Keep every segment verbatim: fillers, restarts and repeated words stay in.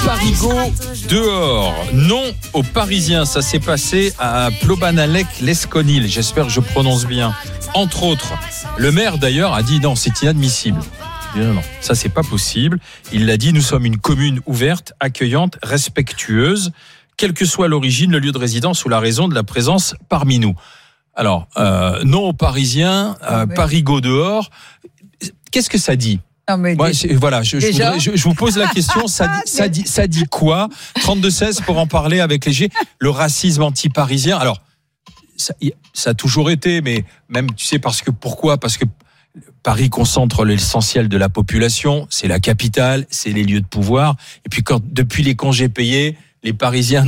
Parigot dehors. Non aux Parisiens. Ça s'est passé à Plobanalec-Lesconil. J'espère que je prononce bien. Entre autres, le maire d'ailleurs a dit non, c'est inadmissible. Non, non, ça c'est pas possible. Il l'a dit, nous sommes une commune ouverte, accueillante, respectueuse, quelle que soit l'origine, le lieu de résidence ou la raison de la présence parmi nous. Alors, euh, non aux Parisiens, euh, mais... Parigot dehors. Qu'est-ce que ça dit ? Non, mais Moi, dé- je, voilà, je, je, voudrais, je, je vous pose la question, ça dit, ça dit, ça dit quoi ? trente-deux seize pour en parler avec Léger. Le racisme anti-parisien. Alors, ça, ça a toujours été, mais même, tu sais, parce que pourquoi ? Parce que Paris concentre l'essentiel de la population, c'est la capitale, c'est les lieux de pouvoir. Et puis quand depuis les congés payés, les Parisiens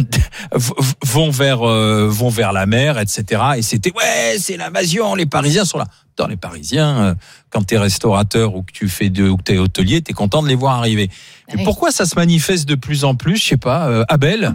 vont vers euh, vont vers la mer, et cetera. Et c'était ouais, c'est l'invasion. Les Parisiens sont là. Dans les Parisiens, euh, quand t'es restaurateur ou que tu fais de ou que t'es hôtelier, t'es content de les voir arriver. Mais oui. Pourquoi ça se manifeste de plus en plus ? Je sais pas. Euh, Abel.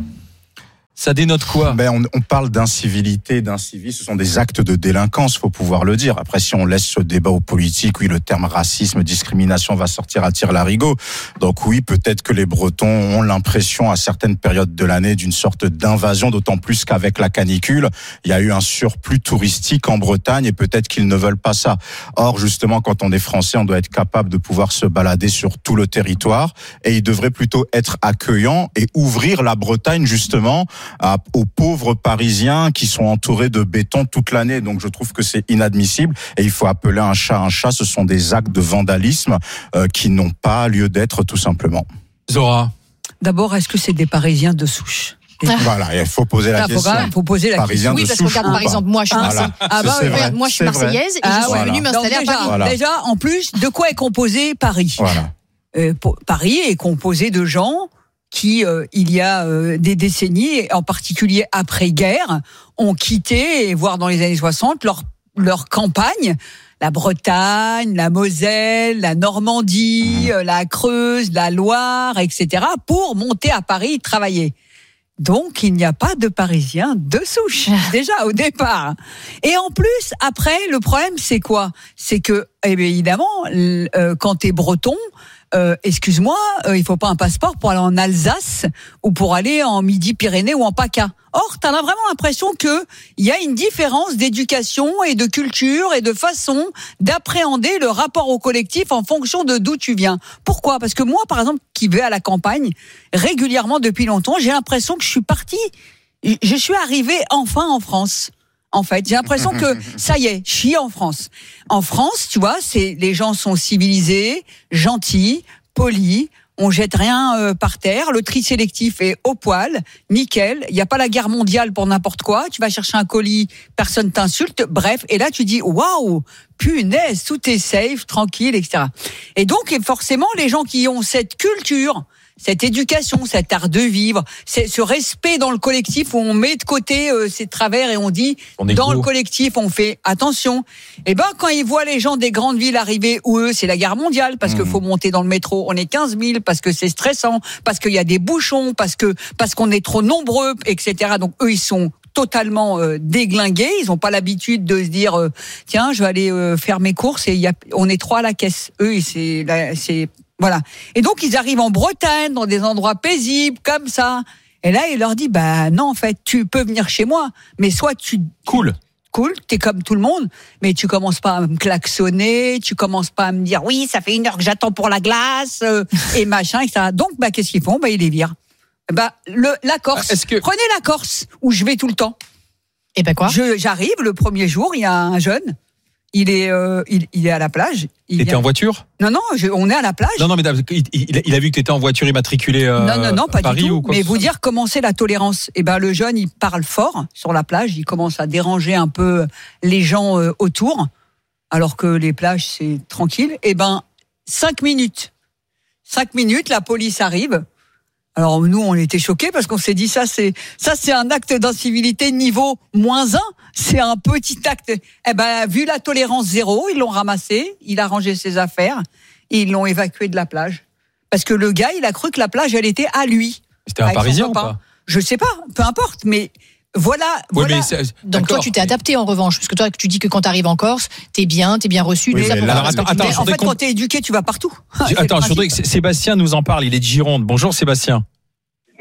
Ça dénote quoi ? Ben on, on parle d'incivilité, d'incivisme. Ce sont des actes de délinquance, faut pouvoir le dire. Après, si on laisse ce débat aux politiques, oui, le terme racisme, discrimination va sortir à tire-larigot. Donc oui, peut-être que les Bretons ont l'impression à certaines périodes de l'année d'une sorte d'invasion, d'autant plus qu'avec la canicule, il y a eu un surplus touristique en Bretagne et peut-être qu'ils ne veulent pas ça. Or, justement, quand on est français, on doit être capable de pouvoir se balader sur tout le territoire et il devrait plutôt être accueillant et ouvrir la Bretagne, justement, À, aux pauvres Parisiens qui sont entourés de béton toute l'année. Donc je trouve que c'est inadmissible et il faut appeler un chat un chat. Ce sont des actes de vandalisme euh, qui n'ont pas lieu d'être, tout simplement. Zora. D'abord, est-ce que c'est des Parisiens de souche ? Voilà, il faut poser la ah, question. Il faut poser la Parisien question. de Oui, parce que regarde, par exemple, moi, je suis Marseillaise. Ah, bah, c'est vrai. Moi, je suis c'est Marseillaise vrai. et je suis voilà. venue m'installer déjà, à Paris. Voilà. Déjà, en plus, de quoi est composé Paris ? Voilà. Euh, Paris est composé de gens qui, euh, il y a euh, des décennies, en particulier après-guerre, ont quitté, voire dans les années soixante, leur, leur campagne, la Bretagne, la Moselle, la Normandie, mmh. la Creuse, la Loire, et cetera, pour monter à Paris travailler. Donc, il n'y a pas de Parisiens de souche, déjà, au départ. Et en plus, après, le problème, c'est quoi ? C'est que, eh bien, évidemment, euh, quand t'es breton, Euh, excuse-moi, euh, il faut pas un passeport pour aller en Alsace ou pour aller en Midi-Pyrénées ou en PACA. Or, t'en as vraiment l'impression que il y a une différence d'éducation et de culture et de façon d'appréhender le rapport au collectif en fonction de d'où tu viens. Pourquoi ? Parce que moi, par exemple, qui vais à la campagne régulièrement depuis longtemps, j'ai l'impression que je suis partie, je suis arrivée enfin en France. En fait, j'ai l'impression que ça y est, je suis en France. En France, tu vois, c'est les gens sont civilisés, gentils, polis. On jette rien euh, par terre. Le tri sélectif est au poil, nickel. Il y a pas la guerre mondiale pour n'importe quoi. Tu vas chercher un colis, personne t'insulte. Bref, et là tu dis waouh, punaise, tout est safe, tranquille, et cetera. Et donc, forcément, les gens qui ont cette culture, cette éducation, cet art de vivre, c'est ce respect dans le collectif où on met de côté euh, ses travers et on dit on dans le collectif on fait attention. Et ben quand ils voient les gens des grandes villes arriver où eux c'est la guerre mondiale parce mmh. que faut monter dans le métro, on est quinze mille parce que c'est stressant, parce qu'il y a des bouchons, parce que parce qu'on est trop nombreux, et cetera. Donc eux ils sont totalement euh, déglingués, ils ont pas l'habitude de se dire euh, tiens je vais aller euh, faire mes courses et il y a on est trois à la caisse. Eux c'est là, c'est voilà. Et donc, ils arrivent en Bretagne, dans des endroits paisibles, comme ça. Et là, il leur dit, bah, non, en fait, tu peux venir chez moi. Mais soit tu... Cool. Cool, t'es comme tout le monde. Mais tu commences pas à me klaxonner, tu commences pas à me dire, oui, ça fait une heure que j'attends pour la glace, euh, et machin, et cetera. Donc, bah, qu'est-ce qu'ils font? Bah, ils les virent. Bah, le, la Corse. Est-ce que... Prenez la Corse, où je vais tout le temps. Et ben quoi? Je, j'arrive, le premier jour, il y a un jeune. Il est, euh, il, il est à la plage. Il T'étais vient... en voiture ? Non, non, je, on est à la plage. Non, non, mais il, il, il a vu que t'étais en voiture immatriculée euh, non, non, non, pas à Paris du tout. ou quoi? Mais vous dire comment c'est la tolérance. Eh ben, le jeune, il parle fort sur la plage. Il commence à déranger un peu les gens euh, autour, alors que les plages c'est tranquille. Eh ben, cinq minutes, cinq minutes, la police arrive. Alors nous, on était choqués parce qu'on s'est dit ça, c'est ça, c'est un acte d'incivilité niveau moins un. C'est un petit acte. Eh ben, vu la tolérance zéro, ils l'ont ramassé, il a rangé ses affaires, et ils l'ont évacué de la plage. Parce que le gars, il a cru que la plage, elle était à lui. C'était un Parisien ou pas? Je sais pas, peu importe, mais voilà. Oui, voilà. mais donc toi, tu t'es adapté en revanche, parce que toi, tu dis que quand tu arrives en Corse, t'es bien, t'es bien reçu. Oui, tout ça pour là, faire attends, ce que tu attends, fais. En fait, qu'on- quand t'es éduqué, tu vas partout. Attends, je voudrais que Sébastien nous en parle. Il est de Gironde. Bonjour Sébastien.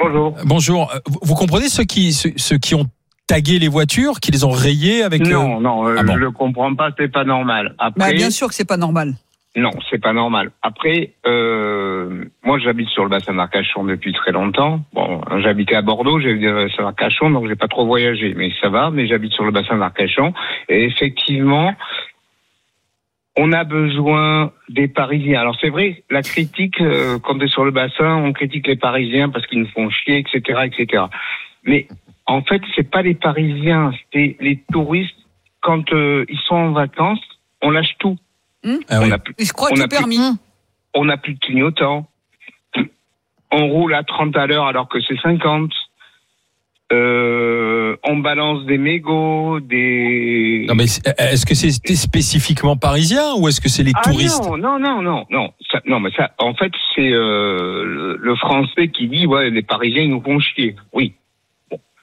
Bonjour. Bonjour. Vous, vous comprenez ceux qui, ceux, ceux qui ont tagué les voitures, qui les ont rayées avec... Non, euh... non, euh, ah bon. je le comprends pas, c'est pas normal. Après, Bah, bien sûr que c'est pas normal. non, c'est pas normal. Après, euh, moi, j'habite sur le bassin d'Arcachon depuis très longtemps. Bon, j'habitais à Bordeaux, j'ai vu le bassin d'Arcachon, donc j'ai pas trop voyagé, mais ça va. Mais j'habite sur le bassin d'Arcachon, et effectivement, on a besoin des Parisiens. Alors c'est vrai, la critique, euh, quand on est sur le bassin, on critique les Parisiens parce qu'ils nous font chier, et cetera, et cetera. Mais en fait, c'est pas les Parisiens, c'est les touristes. Quand euh, ils sont en vacances, on lâche tout. Mmh. Ah oui. On a plus, Il se croit on tout a plus- permis. on n'a plus de clignotants. On roule à trente à l'heure alors que c'est cinquante. Euh, on balance des mégots, des... Non mais est-ce que c'est spécifiquement parisien ou est-ce que c'est les Ah touristes? non, non, non, non, non. Ça, non, mais ça, en fait, c'est euh, le, le français qui dit, ouais, les Parisiens, ils nous font chier. Oui,